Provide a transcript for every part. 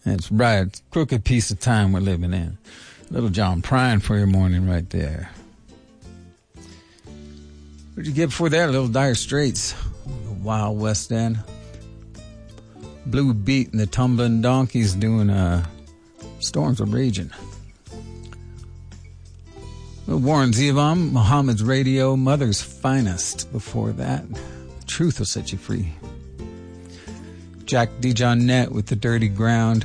That's right. It's a crooked piece of time we're living in. Little John Prine for your morning right there. What'd you get before that? Little Dire Straits, the Wild West End. Blue Beat and the Tumbling Donkeys doing Storms Are Raging. Little Warren Zevon, Muhammad's Radio, Mother's Finest. Before that, Truth Will Set You Free. Jack DeJohnette with The Dirty Ground.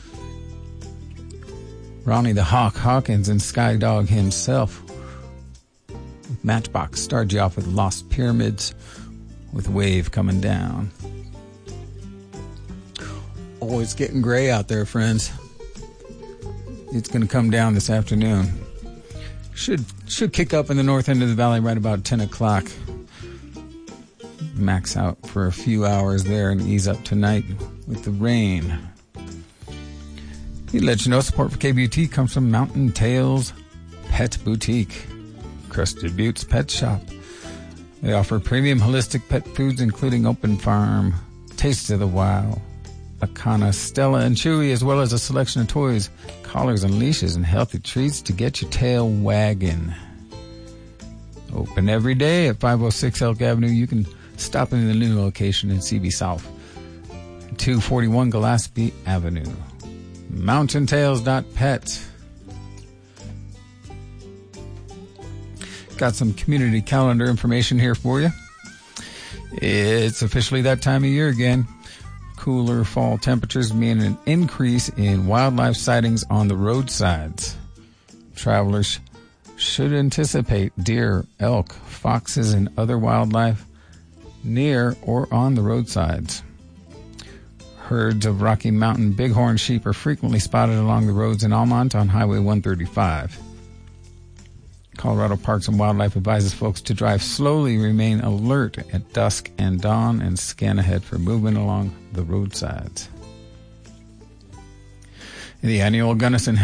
Ronnie the Hawk Hawkins and Skydog himself with Matchbox. Started you off with Lost Pyramids with Wave Coming Down. Oh, it's getting gray out there, friends. It's going to come down this afternoon. Should kick up in the north end of the valley right about 10 o'clock. Max out for a few hours there and ease up tonight with the rain. He'd let you know support for KBUT comes from Mountain Tales Pet Boutique, Crested Buttes Pet Shop. They offer premium holistic pet foods including Open Farm, Taste of the Wild, Akana, Stella, and Chewy, as well as a selection of toys, collars and leashes, and healthy treats to get your tail wagging. Open every day at 506 Elk Avenue. You can stop in the new location in CB South, 241 Gillespie Avenue. MountainTales.pet. Got some community calendar information here for you. It's officially that time of year again. Cooler fall temperatures mean an increase in wildlife sightings on the roadsides. Travelers should anticipate deer, elk, foxes, and other wildlife near or on the roadsides. Herds of Rocky Mountain bighorn sheep are frequently spotted along the roads in Almont on Highway 135. Colorado Parks and Wildlife advises folks to drive slowly, remain alert at dusk and dawn, and scan ahead for movement along the roadsides. The annual Gunnison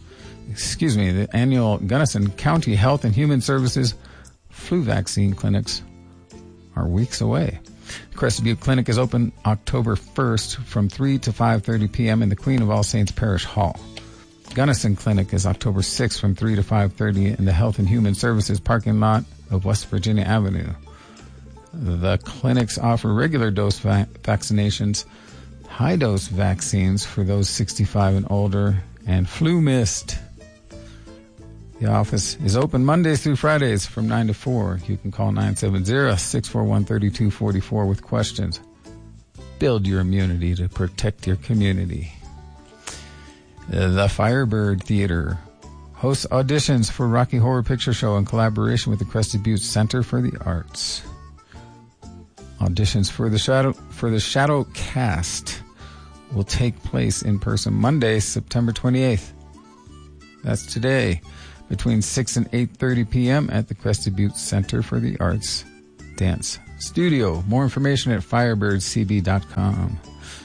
County Health and Human Services flu vaccine clinics are weeks away. The Crested Butte Clinic is open October 1st from 3 to 5:30 p.m. in the Queen of All Saints Parish Hall. Gunnison Clinic is October 6th from 3 to 5:30 in the Health and Human Services parking lot of West Virginia Avenue. The clinics offer regular dose vaccinations, high-dose vaccines for those 65 and older, and flu mist. The office is open Mondays through Fridays from 9 to 4. You can call 970-641-3244 with questions. Build your immunity to protect your community. The Firebird Theater hosts auditions for Rocky Horror Picture Show in collaboration with the Crested Butte Center for the Arts. Auditions for the Shadow Cast will take place in person Monday, September 28th. That's today, between 6 and 8:30 p.m. at the Crested Butte Center for the Arts Dance Studio. More information at firebirdcb.com.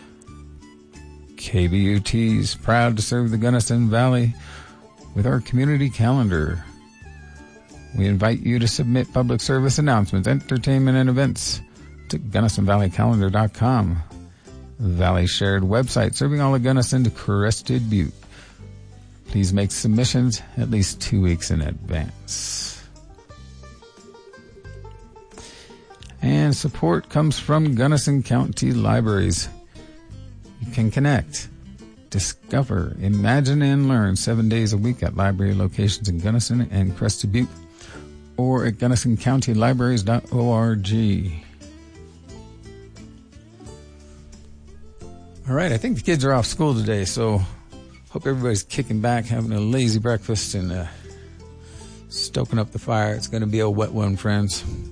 KBUT is proud to serve the Gunnison Valley with our community calendar. We invite you to submit public service announcements, entertainment, and events to GunnisonValleyCalendar.com, the Valley shared website serving all of Gunnison to Crested Butte. Please make submissions at least 2 weeks in advance. And support comes from Gunnison County Libraries. You can connect, discover, imagine, and learn 7 days a week at library locations in Gunnison and Crested Butte or at GunnisonCountyLibraries.org. All right, I think the kids are off school today, so hope everybody's kicking back, having a lazy breakfast, and stoking up the fire. It's going to be a wet one, friends.